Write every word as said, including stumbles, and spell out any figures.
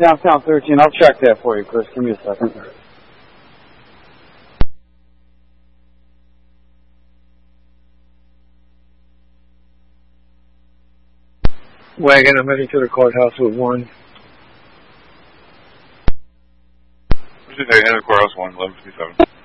Downtown thirteen. I'll check that for you, Chris. Give me a second. Wagon, I'm heading to the courthouse with one. Heading to the courthouse one, eleven fifty-seven.